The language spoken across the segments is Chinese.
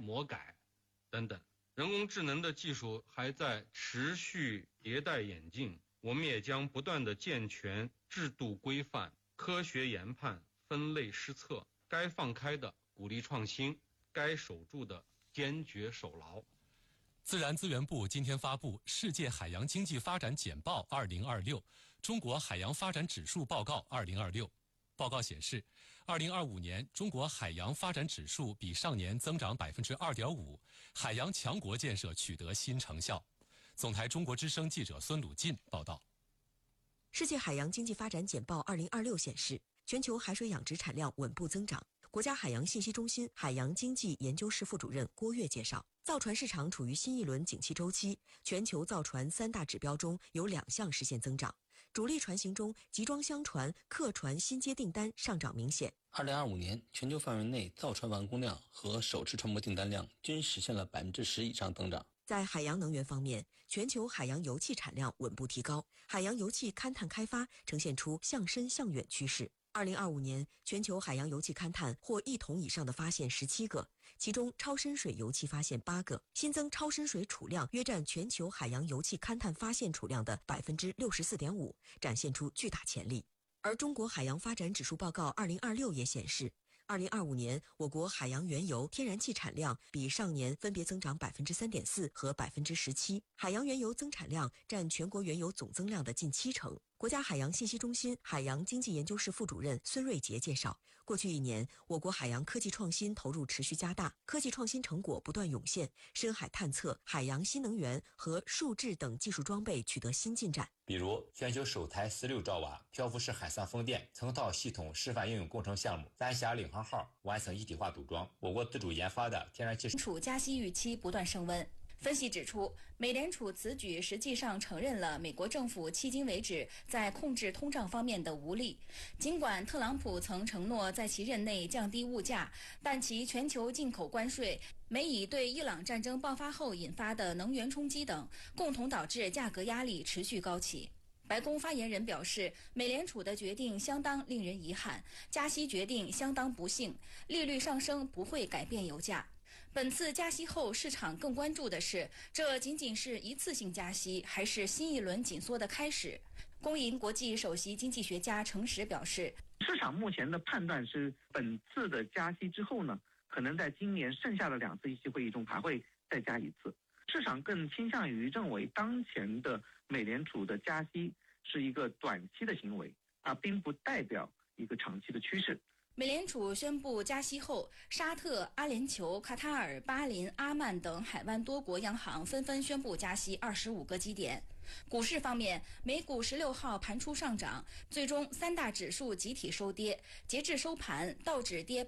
魔改等等。人工智能的技术还在持续迭代演进，我们也将不断地健全制度规范、科学研判、分类施策，该放开的鼓励创新，该守住的坚决守牢。 自然资源部今天发布《世界海洋经济发展简报2026》中国海洋发展指数报告2026。报告显示，2025年中国海洋发展指数比上年增长2.5%，海洋强国建设取得新成效。总台中国之声记者孙鲁进报道。 世界海洋经济发展简报2026显示，全球海水养殖产量稳步增长。国家海洋信息中心海洋经济研究室副主任郭跃介绍，造船市场处于新一轮景气周期，全球造船3大指标中有2项实现增长。主力船型中，集装箱船、客船新接订单上涨明显。 2025年，全球范围内造船完工量和手持船舶订单量均实现了10%以上增长。 在海洋能源方面，全球海洋油气产量稳步提高，海洋油气勘探开发呈现出向深向远趋势。2025年，全球海洋油气勘探获1桶以上的发现17个，其中超深水油气发现8个，新增超深水储量约占全球海洋油气勘探发现储量的64.5%，展现出巨大潜力。而中国海洋发展指数报告2026也显示，2025年我国海洋原油、天然气产量比上年分别增长3.4%和17%，海洋原油增产量占全国原油总增量的近70%。国家海洋信息中心海洋经济研究室副主任孙瑞杰介绍，过去1年，我国海洋科技创新投入持续加大，科技创新成果不断涌现，深海探测、海洋新能源和数智等技术装备取得新进展。 比如，全球首台16兆瓦漂浮式海上风电层套系统示范应用工程项目“丹霞领航号”完成一体化组装。我国自主研发的天然气储加息预期不断升温。分析指出，美联储此举实际上承认了美国政府迄今为止在控制通胀方面的无力。尽管特朗普曾承诺在其任内降低物价，但其全球进口关税、美以对伊朗战争爆发后引发的能源冲击等，共同导致价格压力持续高企。白宫发言人表示，美联储的决定相当令人遗憾，加息决定相当不幸，利率上升不会改变油价。本次加息后，市场更关注的是，这仅仅是一次性加息，还是新一轮紧缩的开始？工银国际首席经济学家程实表示， 市场目前的判断是，本次的加息之后呢，可能在今年剩下的2次议息会议中还会再加1次。市场更倾向于认为，当前的美联储的加息是一个短期的行为，并不代表一个长期的趋势。 美联储宣布加息后，沙特、阿联酋、卡塔尔、巴林、阿曼等海湾多国央行纷纷宣布加息25个基点。股市方面，美股16号盘出上涨，最终3大指数集体收跌。截至收盘，道指跌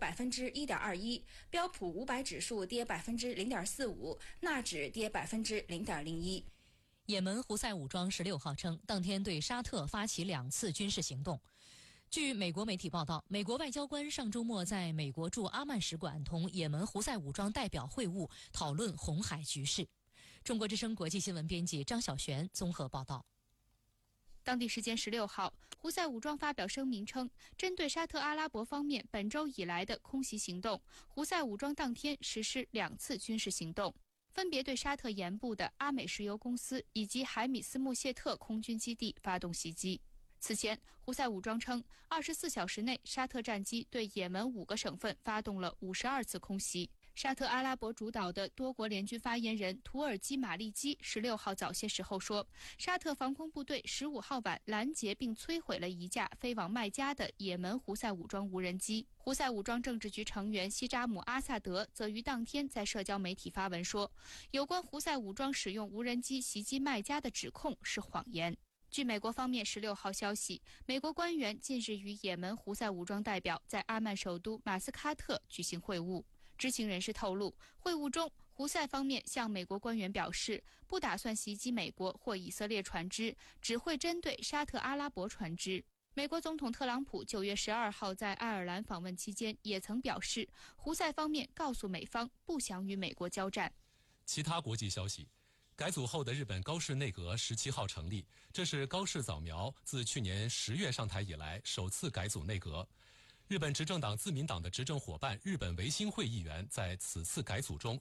1.21%，标普500指数跌0.45%，纳指跌0.01%。 也门胡塞武装16号称，当天对沙特发起2次军事行动。据美国媒体报道，美国外交官上周末在美国驻阿曼使馆同也门胡塞武装代表会晤，讨论红海局势。中国之声国际新闻编辑张晓璇综合报道。 当地时间16号，胡塞武装发表声明称，针对沙特阿拉伯方面本周以来的空袭行动，胡塞武装当天实施2次军事行动，分别对沙特沿部的阿美石油公司以及海米斯穆谢特空军基地发动袭击。此前，胡塞武装称，24小时内，沙特战机对也门5个省份发动了52次空袭。沙特阿拉伯主导的多国联军发言人图尔基马利基16号早些时候说，沙特防空部队15号晚拦截并摧毁了一架飞往麦加的也门胡塞武装无人机。胡塞武装政治局成员西扎姆阿萨德则于当天在社交媒体发文说，有关胡塞武装使用无人机袭击麦加的指控是谎言。据美国方面16号消息，美国官员近日与也门胡塞武装代表在阿曼首都马斯喀特举行会晤。知情人士透露，会晤中，胡塞方面向美国官员表示，不打算袭击美国或以色列船只，只会针对沙特阿拉伯船只。美国总统特朗普9月12号在爱尔兰访问期间也曾表示，胡塞方面告诉美方不想与美国交战。 其他国际消息，改组后的日本高市内阁17号成立，这是高市早苗自去年10月上台以来首次改组内阁。日本执政党自民党的执政伙伴日本维新会议员在此次改组中